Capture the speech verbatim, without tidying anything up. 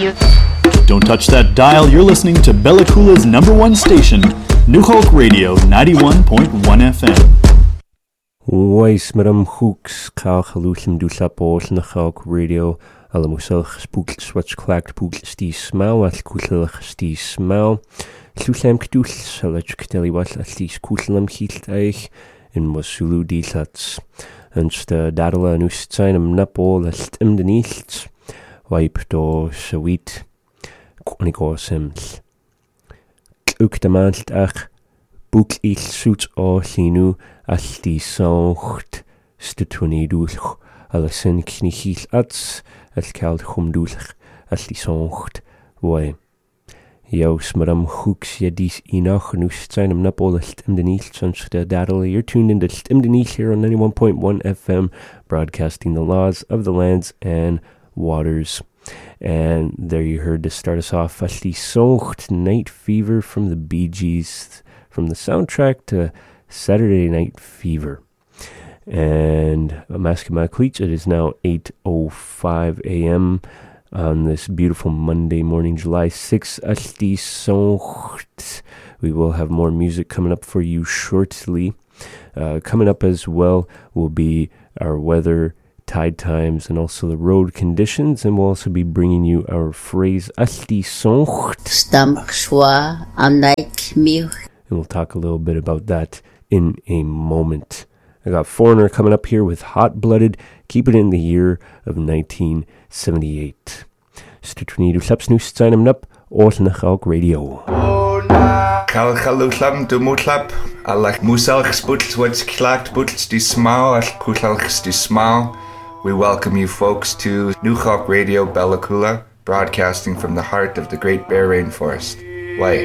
You. Don't touch that dial. You're listening to Bella Coola's number one station, New Hulk Radio, ninety-one point one F M. Weiss madam hooks kal geluchim dusla bol na Hulk Radio. Alle musel gespoekt swatch clakt poek stie smau al kuchelig stie smau. Sluslem kdul salach kteli was al stie kuchlam hielt eich in mosulu dilats. Unste dadela nust seinem napol al im de nichts. Wipe do sweet. Konigo sims. Ook de maand ach. Boek il suit o linu al die songt stutuni dulch al sin knichil ats al kald chum dulch al die songt woi. Jaus madam hooks jadis enoch nu seinem napolist im de nicht sonst der daddle. You're tuned in to im de nicht here on ninety-one point one F M, broadcasting the laws of the lands and waters. And there you heard to start us off al die songt Night Fever from the Bee Gees, from the soundtrack to Saturday Night Fever. And I'm asking my cleats, it is now eight oh five a.m. on this beautiful Monday morning, July sixth. Asti Songt. We will have more music coming up for you shortly. Uh, coming up as well will be our weather, tide times, and also the road conditions, and we'll also be bringing you our phrase Asti Songt. Stamk schwa am night milk. And we'll talk a little bit about that in a moment. I got Foreigner coming up here with Hot Blooded, keep it in the year of nineteen seventy-eight. Stutuni du slaps nu steinem nup, oort na Hulk Radio. Kal chaluchlam du mutlap, alach musal gespoeteld wordt geklaagd boetels die smaal, al kuchalks die smaal. We welcome you folks to New Hulk Radio Bella Coola, broadcasting from the heart of the Great Bear Rainforest. Why?